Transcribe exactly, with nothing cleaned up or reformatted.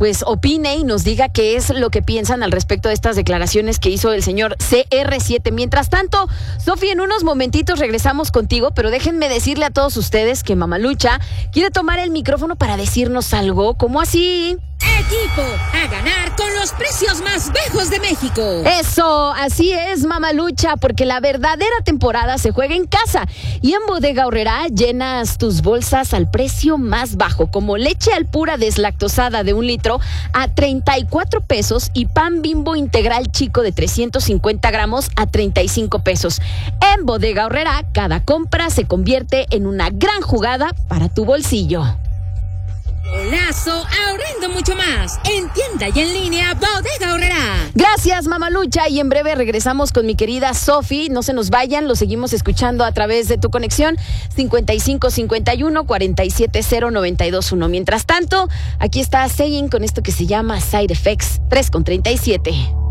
pues opine y nos diga qué es lo que piensan al respecto de estas declaraciones que hizo el señor C R siete. Mientras tanto, Sofi, en unos momentitos regresamos contigo, pero déjenme decirle a todos ustedes que Mamalucha quiere tomar el micrófono para decirnos algo. ¿Cómo así? Equipo a ganar con los precios más bajos de México. Eso, así es, Mamalucha, porque la verdadera temporada se juega en casa. Y en Bodega Aurrerá llenas tus bolsas al precio más bajo, como leche Alpura deslactosada de un litro a treinta y cuatro pesos y pan Bimbo integral chico de trescientos cincuenta gramos a treinta y cinco pesos. En Bodega Aurrerá, cada compra se convierte en una gran jugada para tu bolsillo. Golazo, ahorrando mucho más. En tienda y en línea, Bodega Aurrerá. Gracias, Mamalucha, y en breve regresamos con mi querida Sofi. No se nos vayan, lo seguimos escuchando a través de tu conexión cincuenta y cinco cincuenta y uno cuarenta y siete cero noventa y dos uno. Mientras tanto, aquí está Zayn con esto que se llama Side Effects tres con treinta y siete.